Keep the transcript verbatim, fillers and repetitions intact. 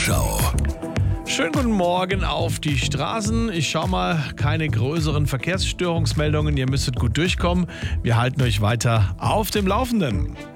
Wochenvorschau. Schönen guten Morgen auf die Straßen. Ich schau mal, keine größeren Verkehrsstörungsmeldungen. Ihr müsstet gut durchkommen. Wir halten euch weiter auf dem Laufenden.